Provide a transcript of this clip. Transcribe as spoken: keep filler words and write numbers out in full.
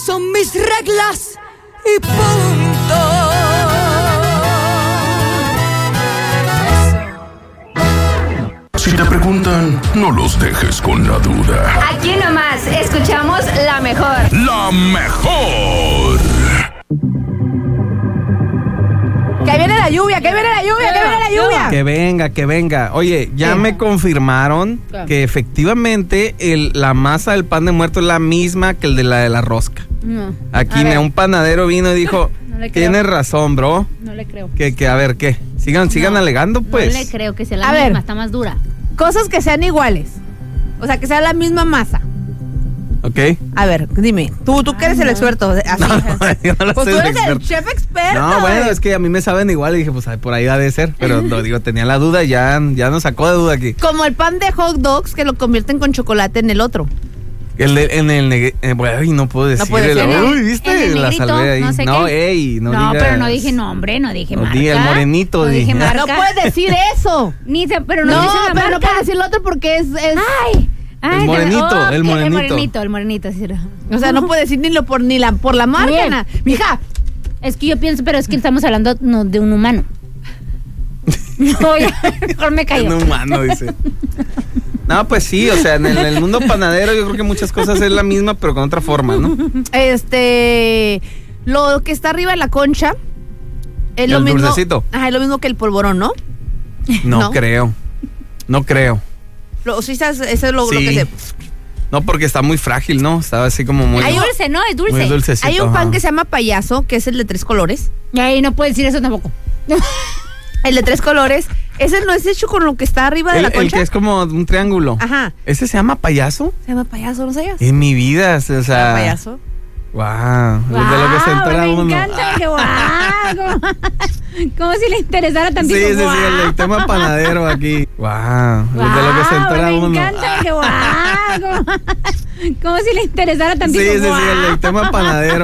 Son mis reglas y punto. Si te preguntan, no los dejes con la duda. Aquí nomás escuchamos la mejor. La mejor. Que viene la lluvia, que viene la lluvia, que viene la lluvia. Que venga, que venga. Oye, ya ¿Qué? me confirmaron ¿Qué? que efectivamente el, la masa del pan de muerto es la misma que el de la de la rosca. No. Aquí A me, ver. un panadero vino y dijo, No le creo. tienes razón, bro. No le creo. Que, que a ver, ¿qué? Sigan, sigan No, alegando, pues. No le creo que sea la A misma, ver. está más dura. Cosas que sean iguales. O sea, que sea la misma masa. ¿Ok? A ver, dime. Tú, tú que eres el experto. Así. No, yo no Pues soy tú el eres el experto. chef experto. No, bueno, güey. es que a mí me saben igual y dije, pues ay, por ahí ha de ser. Pero no, digo, tenía la duda, ya, ya nos sacó de duda aquí. Como el pan de hot dogs que lo convierten con chocolate en el otro. El de- en el negre, eh, bueno, ay, no puedo decir. puedes el- decir. uy, ¿viste? En el La negrito, salvé ahí. no sé No, qué. ey, no, No, digas. pero no dije nombre, no dije No, marca. di el morenito, No di. dije marca. No puedes decir eso. Ni se, pero no, No, dice la pero no marca. puedes decir lo otro porque es. es Ay, ay, El de- morenito, oh, el El morenito. morenito, el morenito, sí. o sea, no puedes decir ni lo por ni la por la marca. Bien. na. Mija, Es que yo pienso, pero es que estamos hablando no, de un humano. No, ya, mejor me callo. Un humano, dice. No, pues sí, o sea, en el, en el mundo panadero yo creo que muchas cosas es la misma, pero con otra forma, ¿no? este. Lo que está arriba de la concha. Es lo ¿El mismo. dulcecito? Ajá, es lo mismo que el polvorón, ¿no? No, No. creo. No creo. Lo, sí, sabes, eso es lo, lo Sí. que se. No, porque está muy frágil, ¿no? Estaba así como muy, Es dulce, ¿no? Es dulce. muy dulcecito. Hay un pan ajá. que se llama payaso, que es el de tres colores. Y ahí no puedes decir eso tampoco. El de tres colores. Ese no es hecho con lo que está arriba de El, la el concha. que es como un triángulo. Ajá. ¿Ese se llama payaso? Se llama payaso, ¿no sabías? En mi vida, o Se llama sea. payaso. Wow, de lo que se entera me uno. encanta, que guau. Como, como si le interesara tantito. Sí, sí, sí, guau. el, el tema panadero aquí. Wow, de lo que se Guau, entera me uno. encanta, que guau. Como, como si le interesara Sí, tantito. sí, sí, el, guau. el tema panadero.